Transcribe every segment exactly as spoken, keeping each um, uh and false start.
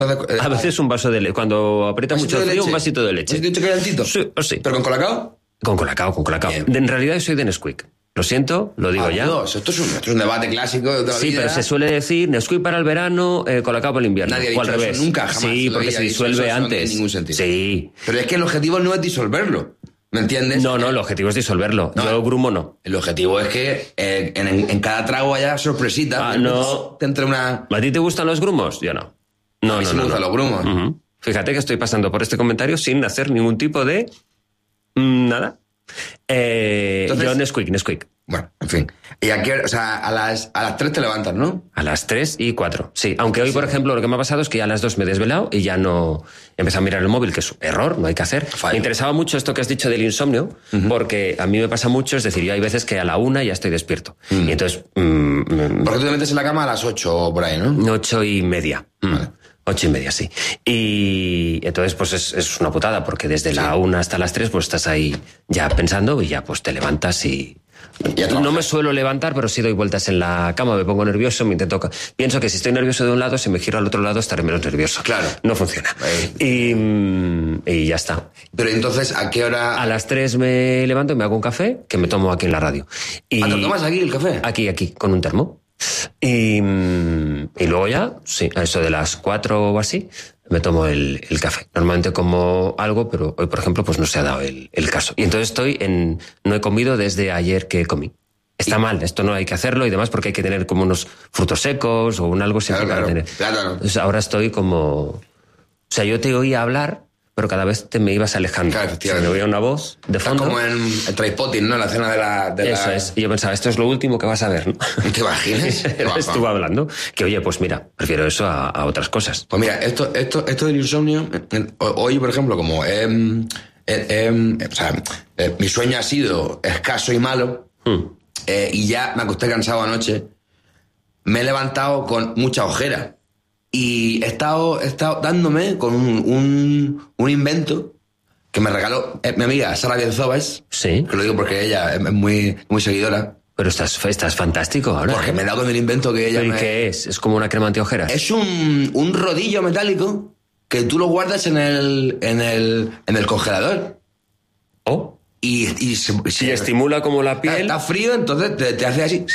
A veces un vaso de leche. Cuando aprieta mucho el frío, un vasito de leche. ¿Un vasito calentito? Sí, sí. ¿Pero con colacao? Con colacao, con colacao. De, en realidad soy de Nesquik. Lo siento, lo digo ah, ya. Dios, esto, es un, esto es un debate clásico de toda la Sí, vida. pero se suele decir Nesquik para el verano, eh, colacao para el invierno. Nadie ha dicho o al revés. Eso nunca, jamás. Sí, porque se disuelve eso, antes. No tiene ningún sentido. Sí. Pero es que el objetivo no es disolverlo. ¿Me entiendes? No, no, el objetivo es disolverlo. No, Yo grumo no. El objetivo es que eh, en, en cada trago haya sorpresita. Ah, no. Entre una... ¿A ti te gustan los grumos? Yo no. No, a mí no, sí no. me gustan no. los grumos. Uh-huh. Fíjate que estoy pasando por este comentario sin hacer ningún tipo de... Mmm, nada. Eh, Entonces, yo Nesquik, Nesquik. Bueno, en fin. Y aquí, o sea, a las, a las tres te levantas, ¿no? A las tres y cuatro, sí. Aunque hoy, sí. por ejemplo, lo que me ha pasado es que ya a las dos me he desvelado y ya no... He empezado a mirar el móvil, que es un error, no hay que hacer. Fallo. Me interesaba mucho esto que has dicho del insomnio, uh-huh. porque a mí me pasa mucho, es decir, yo hay veces que a la una ya estoy despierto. Uh-huh. Y entonces... Mmm, Porque tú te metes en la cama a las ocho o por ahí, ¿no? Ocho y media. Vale. Ocho y media, sí. Y entonces, pues es, es una putada, porque desde sí. la una hasta las tres, pues estás ahí ya pensando y ya pues te levantas y... No me suelo levantar, pero sí doy vueltas en la cama, me pongo nervioso, me intento... Pienso que si estoy nervioso de un lado, si me giro al otro lado, estaré menos nervioso. Claro. No funciona. Y, y ya está. Pero entonces, ¿a qué hora...? A las tres me levanto y me hago un café, que me tomo aquí en la radio. Y... ¿Ah, te lo tomas aquí el café? Aquí, aquí, con un termo. Y, y luego ya, sí, a eso de las cuatro o así, me tomo el, el café. Normalmente como algo, pero hoy, por ejemplo, pues no se ha dado el, el caso. Y entonces estoy en... No he comido desde ayer que comí. Está y... mal, esto no hay que hacerlo y demás porque hay que tener como unos frutos secos o un algo siempre claro, para claro, tener. Claro. Entonces ahora estoy como... O sea, yo te oía hablar... pero cada vez te me ibas alejando. Claro, efectivamente. Se me oía una voz de fondo. Está como en el Trainspotting, ¿no? La escena de la... De Eso la... es. Y yo pensaba, esto es lo último que vas a ver, ¿no? ¿Te imaginas? Estuvo hablando. Que, oye, pues mira, prefiero eso a, a otras cosas. Pues mira, esto, esto, esto del insomnio... Hoy, por ejemplo, como... Eh, eh, eh, o sea, eh, mi sueño ha sido escaso y malo. Hmm. Eh, y ya me acosté cansado anoche. Me he levantado con mucha ojera. Y he estado, he estado dándome con un, un, un invento que me regaló eh, mi amiga Sara Bienzobas. Sí. Que lo digo porque ella es muy, muy seguidora. Pero estás, estás fantástico ahora. Porque me he dado con el invento que ella ¿Pero me... ¿Y qué es? ¿Es como una crema antiojeras? Es un, un rodillo metálico que tú lo guardas en el, en el, en el congelador. ¿Oh? Y, y, se, y estimula como la piel. Está, está frío, entonces te, te hace así.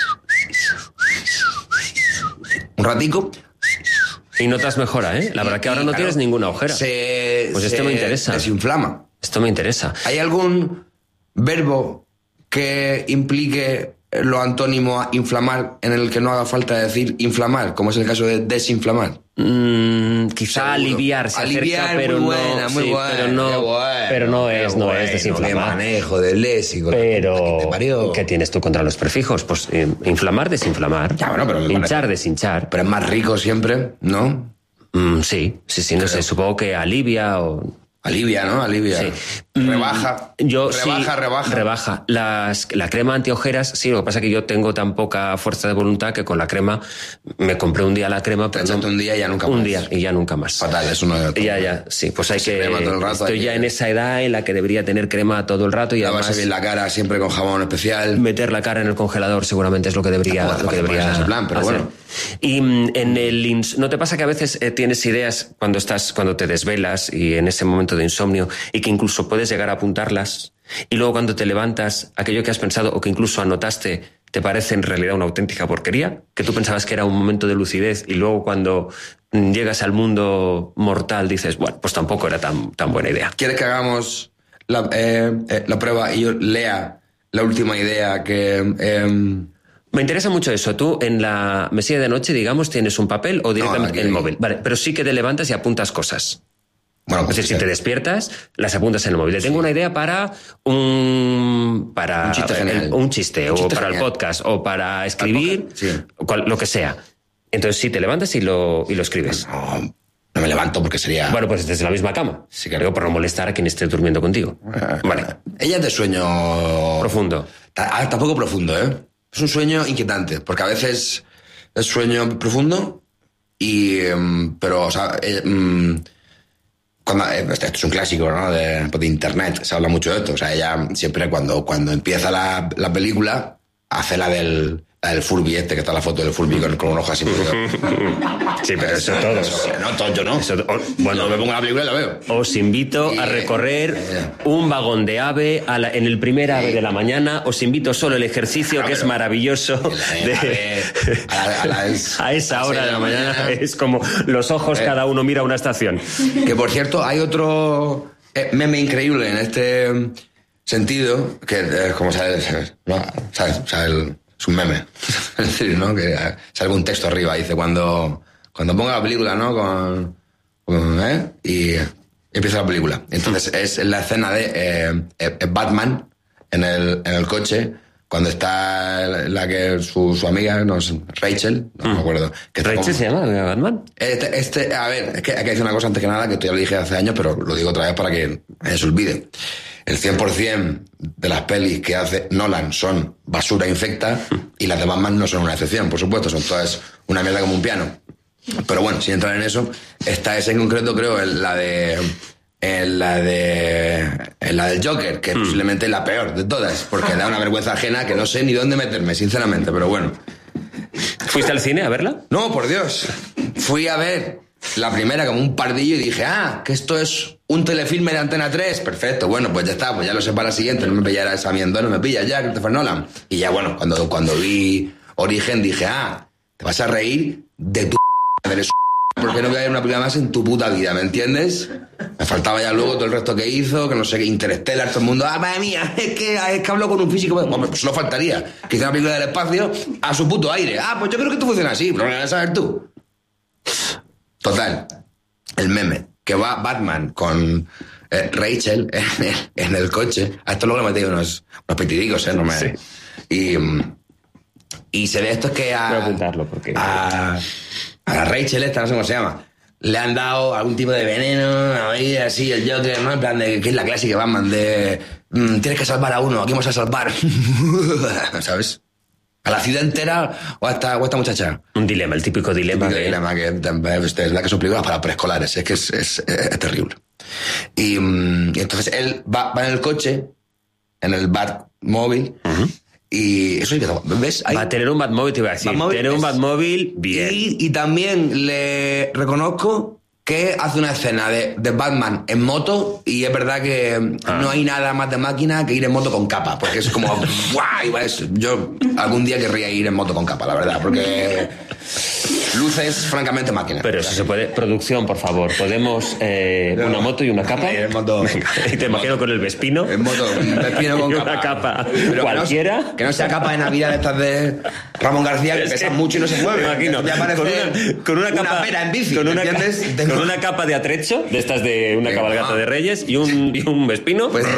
Un ratico. Y notas mejora, ¿eh? La verdad que ahora no claro, tienes ninguna ojera. Se, pues se esto me interesa. Desinflama. Esto me interesa. ¿Hay algún verbo que implique lo antónimo a inflamar en el que no haga falta decir inflamar, como es el caso de desinflamar? Mm, quizá Seguro. aliviar se aliviar, acerca, pero muy buena, no, muy sí, buena, pero no, bueno, pero no es, no bueno, es desinflamar. Qué manejo del léxico. Pero ¿qué tienes tú contra los prefijos? Pues eh, inflamar, desinflamar. Ya, bueno, pero hinchar, parece. deshinchar. Pero es más rico siempre, ¿no? Mm, sí, sí, sí, no Creo. sé, supongo que alivia o... Alivia, ¿no? Alivia. Sí. Rebaja. Yo, rebaja, sí, rebaja. Rebaja. Las, la crema antiojeras, sí, lo que pasa es que yo tengo tan poca fuerza de voluntad que con la crema me compré un día la crema. Te echaste no, un día y ya nunca un más. Un día y ya nunca más. Fatal, eso no es. Ya, ya, sí, pues hay que... Crema todo el rato, estoy ya que... en esa edad en la que debería tener crema todo el rato y Lavarse además... bien la cara siempre con jabón especial. Meter la cara en el congelador seguramente es lo que debería, lo que debería ese plan, pero hacer. Bueno. Y en el... ¿No te pasa que a veces eh, tienes ideas cuando estás, cuando te desvelas y en ese momento de insomnio y que incluso puedes llegar a apuntarlas y luego cuando te levantas, aquello que has pensado o que incluso anotaste te parece en realidad una auténtica porquería? Que tú pensabas que era un momento de lucidez y luego cuando llegas al mundo mortal dices, bueno, pues tampoco era tan, tan buena idea. ¿Quieres que hagamos la, eh, eh, la prueba y yo lea la última idea que... Eh... Me interesa mucho eso. Tú en la mesilla de noche, digamos, tienes un papel o directamente no, aquí, el móvil. Vale, pero sí que te levantas y apuntas cosas. Bueno, pues es decir, sí. si te despiertas, las apuntas en el móvil. Le tengo sí. una idea para un para un chiste, el, un chiste un o chiste para genial. el podcast o para escribir, sí. cual, lo que sea. Entonces sí te levantas y lo y lo escribes. No, no me levanto porque sería... Bueno, pues desde la misma cama. Sí, que... Digo, por no molestar a quien esté durmiendo contigo. Vale. Ella es de sueño... Profundo. Ah, tampoco profundo, ¿eh? Es un sueño inquietante, porque a veces es sueño profundo y... Pero, o sea... Eh, cuando, esto es un clásico, ¿no? De, de internet, se habla mucho de esto. O sea, ella siempre cuando, cuando empieza la, la película hace la del, El Furby este, que está la foto del Furby con, con un ojo así. Sí, pero eso todos. Eso, no, todo, yo no. Eso, o, bueno, no me pongo la película y la veo. Os invito y, a recorrer eh, un vagón de AVE a la, en el primer AVE de la mañana. Os invito solo el ejercicio, que es maravilloso. De, AVE, a, la, a, las, a esa hora de la mañana, mañana es como los ojos, eh, cada uno mira una estación. Que por cierto, hay otro meme increíble en este sentido, que es como sabes, ¿no? ¿Sabes? O sea, el, es un meme. Es decir, ¿no? Que sale un texto arriba, dice, cuando, cuando ponga la película, ¿no? Con, con, ¿eh? Y empieza la película. Entonces es la escena de eh, eh, Batman en el, en el coche, cuando está la que su, su amiga, no sé, Rachel, no mm. me acuerdo. Que ¿Rachel como, se llama Batman? Este, este, a ver, es que hay que decir una cosa antes que nada, que esto ya lo dije hace años, pero lo digo otra vez para que se olvide. El cien por ciento de las pelis que hace Nolan son basura infecta y las de Batman no son una excepción, por supuesto, son todas una mierda como un piano. Pero bueno, sin entrar en eso, esta es en concreto, creo, en la de... En la de... En la del Joker, que es mm. posiblemente la peor de todas, porque da una vergüenza ajena que no sé ni dónde meterme, sinceramente, pero bueno. ¿Fuiste al cine a verla? No, por Dios. Fui a ver la primera como un pardillo y dije, ah, que esto es un telefilme de Antena tres. Perfecto, bueno, pues ya está, pues ya lo sé para la siguiente, no me pillará esa mierda, no me pilla ya, Christopher Nolan. Y ya, bueno, cuando, cuando vi Origen dije, ah, te vas a reír de tu eres porque no voy a ver una película más en tu puta vida, ¿me entiendes? Me faltaba ya luego todo el resto que hizo, que no sé qué, Interstellar, todo el mundo, ah, madre mía, es que, es que habló con un físico. Bueno, pues solo faltaría que hizo una película del espacio a su puto aire. Ah, pues yo creo que esto funciona así, pero lo vas a saber tú. Total, el meme, que va Batman con eh, Rachel en el, en el coche. A esto luego le metí unos, unos petidicos, ¿eh? No me... Sí. Y, y se ve esto es que a... Voy a apuntarlo porque... A, a la Rachel esta, no sé cómo se llama, le han dado algún tipo de veneno, ahí así, el Joker, ¿no? En plan de, que es la clásica Batman, de mmm, tienes que salvar a uno, aquí vamos a salvar. ¿Sabes? ¿A la ciudad entera o a esta, o a esta muchacha? Un dilema, el típico dilema. El típico de... dilema que es la que son películas para preescolares, es que es, es, es, es terrible. Y, um, y entonces él va, va en el coche, en el Batmóvil, uh-huh. Y eso, ¿ves? Ahí. Va a tener un Batmóvil, te iba a decir. Batmóvil tener un es... Batmóvil, bien. Y, y también le reconozco que hace una escena de, de Batman en moto y es verdad que ah. no hay nada más de máquina que ir en moto con capa, porque es como guay. Yo algún día querría ir en moto con capa, la verdad, porque luces francamente máquina. Pero si se puede, producción, por favor, podemos eh, no, una moto y una capa. En moto. Venga, y te imagino con el Vespino. En moto, un Vespino con capa. Una capa pero cualquiera. Que no, que no sea capa de Navidad de estas de Ramón García, que pesa mucho y no se mueve. Me imagino. Con una, con una capa. Una pera en bici, con una, ¿entiendes? De... Con una capa de atrecho, de estas de una Venga, cabalgata ah. de Reyes, y un, y un Vespino pues,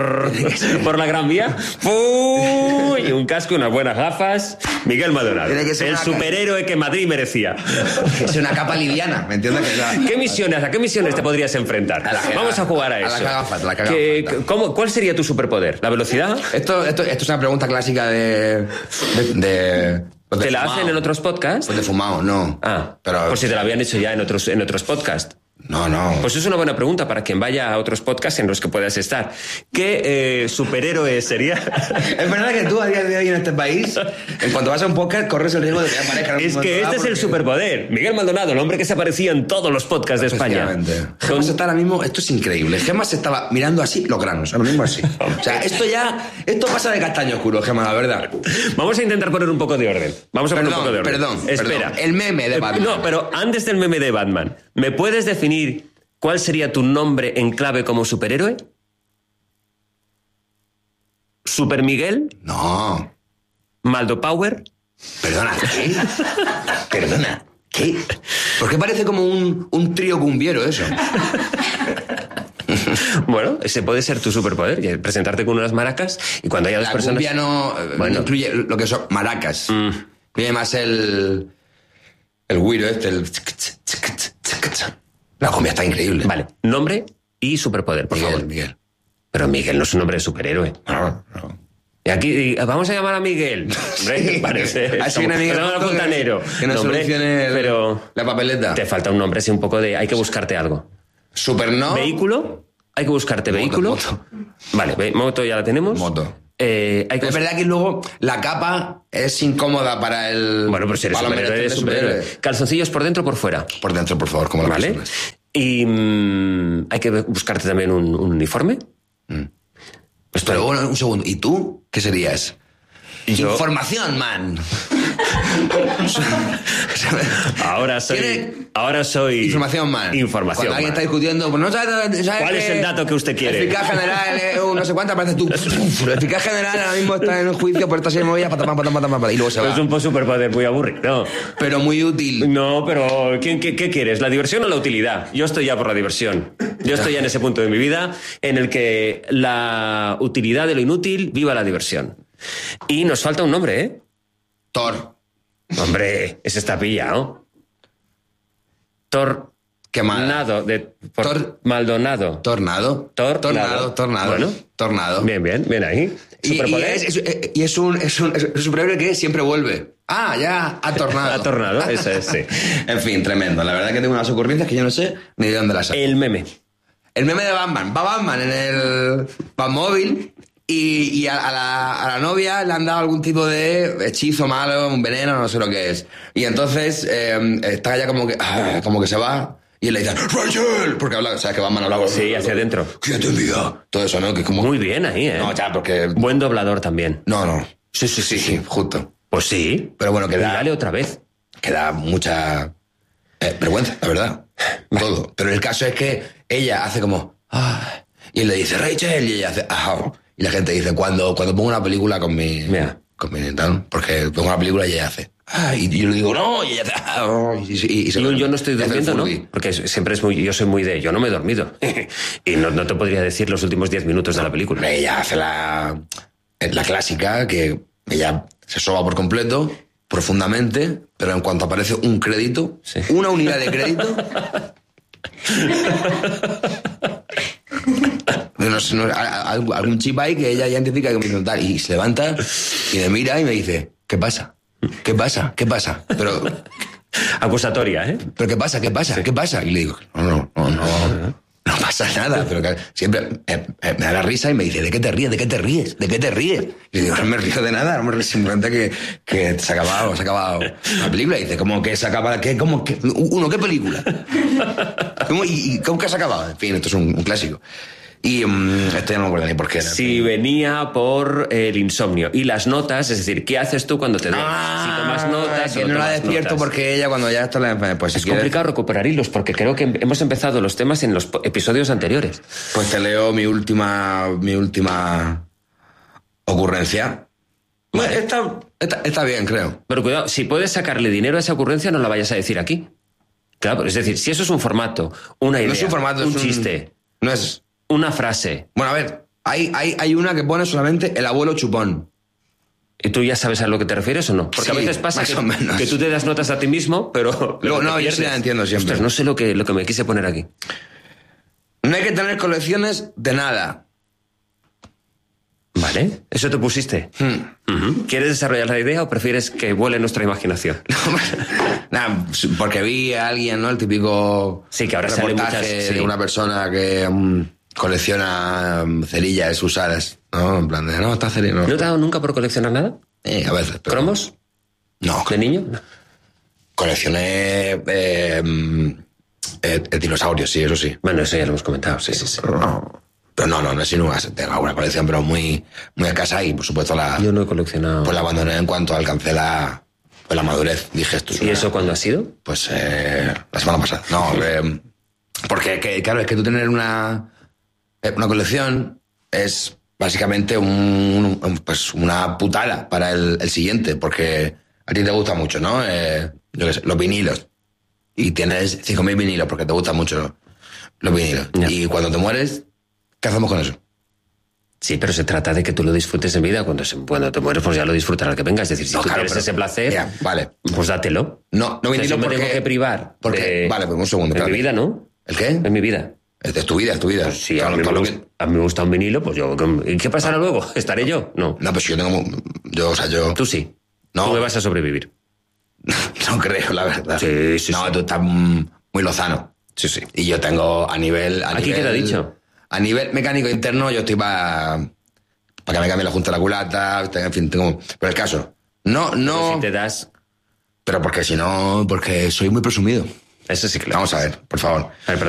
por la Gran Vía. ¡Fuuuuy! Y un casco, unas buenas gafas. Miguel Maldonado. El superhéroe que Madrid merecía. Es una capa liviana, ¿me entiendes? La... ¿Qué misiones, ¿A qué misiones te podrías enfrentar? A la, Vamos a jugar a, a eso. A la cagafas, la cagafas. ¿Qué, cómo, ¿Cuál sería tu superpoder? ¿La velocidad? Esto, esto, esto es una pregunta clásica de... de, de ¿Te la hacen en otros podcasts? Pues de fumado, no. Ah, pero por si te la habían hecho ya en otros, en otros podcasts. No, no. Pues es una buena pregunta para quien vaya a otros podcasts en los que puedas estar. ¿Qué eh, superhéroe sería? Es verdad que tú a día de hoy en este país, en cuanto vas a un podcast, corres el riesgo de que aparezca... Es que este es el superpoder. Miguel Maldonado, el hombre que se aparecía en todos los podcasts de España. Gemas está ahora mismo... Esto es increíble. Gemas estaba mirando así los granos, ahora mismo así. O sea, esto ya... Esto pasa de castaño oscuro, Gemas, la verdad. Vamos a intentar poner un poco de orden. Vamos a poner perdón, un poco de orden. Perdón, Espera. Perdón. El meme de Batman. No, pero antes del meme de Batman, ¿me puedes definir cuál sería tu nombre en clave como superhéroe? ¿Super Miguel? No. ¿Maldo Power? Perdona, ¿qué? Perdona, ¿qué? ¿Por qué parece como un, un trío cumbiero eso? Bueno, ese puede ser tu superpoder, presentarte con unas maracas y cuando haya dos La personas... cumbia no, bueno. no incluye lo que son maracas. Mm. Incluye más el... El güiro este, el... La cumbia está increíble. Vale, nombre y superpoder, por Miguel, favor. Miguel. Pero Miguel no es un nombre de superhéroe. No, no. Y aquí vamos a llamar a Miguel. Sí. Parece. Así viene Miguel. A Fontanero. Que nos nombre, solucione el, pero la papeleta. Te falta un nombre, así un poco de... Hay que buscarte algo. Super no. ¿Vehículo? Hay que buscarte moto, vehículo. Moto. Vale, moto ya la tenemos. Moto. Eh, hay que... Es verdad que luego la capa es incómoda para el... Bueno, pero si eres para los superhéroe, eres superhéroes. superhéroe. Calzoncillos por dentro o por fuera. Por dentro, por favor, como la ¿Vale? persona. Y mm, hay que buscarte también un, un uniforme. Mm. Pues Pero tú- bueno, un segundo. ¿Y tú qué serías? Yo- Información, man. Ahora soy... ¿Quiere- Ahora soy... Información, man. Información, Cuando alguien man. está discutiendo, pues no sabes, sabes ¿Cuál es el dato que usted quiere? El fiscal general, eh, un no sé cuánto, aparece tú. El fiscal general ahora mismo está en el juicio por esta serie de movidas, patamán, patamán, patamán, y luego se va. Es un superpoder muy aburrido. Pero muy útil. No, pero ¿quién, qué, qué quieres? ¿La diversión o la utilidad? Yo estoy ya por la diversión. Yo estoy ya en ese punto de mi vida en el que la utilidad de lo inútil viva la diversión. Y nos falta un nombre, ¿eh? Thor. Hombre, ese está pillado. Tornado. Qué mal. De, por Tor- Maldonado. Tornado. Tornado. Tornado, tornado. Bueno. Tornado. Bien, bien, bien ahí. Y, y Superpoder. es, es- y es un, es un, es un superhéroe que siempre vuelve. Ah, ya, ha tornado. Ha tornado, eso es, sí. En fin, tremendo. La verdad que tengo unas ocurrencias que yo no sé ni de dónde las saco. El meme. El meme de Batman. Va Batman en el Batmóvil y, y a, a la, a la novia le han dado algún tipo de hechizo malo, un veneno, no sé lo que es. Y entonces eh, está ya como que, ah, como que se va y él le dice ¡Rachel! Porque habla, sabes que Batman habla... Sí, hacia adentro. Quédate en vida. Todo eso, ¿no? Que es como... Muy bien ahí, ¿eh? No, ya, porque... Buen doblador también. No, no. Sí, sí, Sí, sí, justo. Pues sí. Pero bueno, que Y da, dale otra vez. que da mucha eh, vergüenza, la verdad. Todo. Pero el caso es que ella hace como... "Ah", y él le dice, Rachel, y ella hace... "Ah". Y la gente dice, cuando, cuando pongo una película con mi... Mira. Con mi tal, porque pongo una película y ella hace... "Ah", y yo le digo, no, y ella hace... "Ah", y, y- y se Y duerme. yo no estoy Y hace el durmiendo, ¿no? Furby. Porque siempre es muy... Yo soy muy de... Yo no me he dormido. Y no, no te podría decir los últimos diez minutos de la película. Ella hace la, la clásica, que ella se soba por completo, profundamente, pero en cuanto aparece un crédito, Sí. una unidad de crédito... No sé, no, a- a- algún chip ahí que ella ya identifica que me dice tal, y se levanta y me mira y me dice, ¿qué pasa? ¿Qué pasa? ¿Qué pasa? Pero, Acusatoria, ¿eh? ¿pero qué pasa? ¿Qué pasa? ¿Qué pasa? Y le digo, no, no, no, no, no pasa nada. Pero que siempre eh, eh, me da la risa y me dice, ¿de qué te ríes? ¿De qué te ríes? ¿De qué te ríes? Y le digo, no me río de nada, no me río, simplemente que, que se ha acabado, se ha acabado la película. Y dice, ¿cómo que se acaba? ¿Qué? ¿Cómo que? Uno, ¿qué película? ¿Cómo, y, y ¿Cómo que se ha acabado? En fin, esto es un, un clásico. Y um, esto ya no me acuerdo ni por qué era. Si venía por el insomnio. Y las notas, es decir, ¿qué haces tú cuando te duermes? si tomas notas que o no la tomas despierto notas. porque ella cuando ya está la... Pues si Es quieres, complicado recuperar hilos porque creo que hemos empezado los temas en los po- episodios anteriores. pues te leo mi última, mi última ocurrencia. Bueno, está, está, está bien, creo. Pero cuidado, si puedes sacarle dinero a esa ocurrencia, no la vayas a decir aquí. Claro, es decir, si eso es un formato, una idea, No es un formato, un es un... chiste, No es... una frase, Bueno, a ver, hay, hay, hay una que pone solamente el abuelo chupón. ¿y tú ya sabes a lo que te refieres o no? Porque Sí, a veces pasa más que, o menos. que tú te das notas a ti mismo, pero... Luego, pero no, te yo sí pierdes. la entiendo siempre. Ostras, no sé lo que, lo que me quise poner aquí. No hay que tener colecciones de nada. ¿Vale? ¿Eso te pusiste? Hmm. Ujú. ¿Quieres desarrollar la idea o prefieres que vuele nuestra imaginación? Nada, porque vi a alguien, ¿no? El típico Sí, que ahora salen reportaje muchas, sí. de una persona que mm, colecciona mm, cerillas usadas, ¿no? En plan de, no, está cerilla, no. ¿No te ha dado nunca por coleccionar nada? Eh, a veces, pero... ¿Cromos? No, ¿De niño? No. coleccioné eh, mm, eh, eh, dinosaurios, sí, eso sí. Bueno, eso ya lo hemos comentado, sí, sí, sí. No, pero no, no, no es sino tengo alguna colección, pero muy, muy escasa y, por supuesto, la, Yo no he coleccionado... pues la abandoné en cuanto alcancé la, pues la madurez. Dije, esto es ¿Y una- eso cuándo ha sido? Pues eh, la semana pasada. No, eh, porque, que, claro, es que tú tener una, eh, una colección es básicamente un, un- pues una putada para el, el siguiente, porque a ti te gusta mucho, ¿no? Eh, yo qué sé, los vinilos. Y tienes cinco mil vinilos porque te gustan mucho los vinilos. Ya. Y cuando te mueres, ¿qué hacemos con eso? Sí, pero se trata de que tú lo disfrutes en vida. Cuando, se, cuando te mueres, pues ya lo disfrutarás que venga. Es decir, si No, tú claro, tienes pero- ese placer, Ya, vale. pues dátelo. No, no O sea, vinilo si me porque... tengo que privar. porque de- vale, pues un segundo. En mi espérate. vida, ¿no? ¿El qué? En mi vida. Es de tu vida, es tu vida. Pues sí, Todo a lo- mí, me todo lo gusta, que- a mí me gusta un vinilo, pues yo... ¿Y qué pasará luego? ¿Estaré yo? No. No, pues yo tengo... mu- Yo, o sea, yo... Tú sí. No. Tú me vas a sobrevivir. No creo, la verdad. Sí, sí, No, sí. tú estás mm, muy lozano. Sí, sí. Y yo tengo a nivel... A ¿Aquí nivel, queda dicho? A nivel mecánico interno yo estoy para... para que me cambie la junta de la culata, en fin, tengo... Pero el caso, no, no... Pero si te das... Pero porque si no, porque soy muy presumido. Eso sí que lo Vamos a ver, por favor. A ver,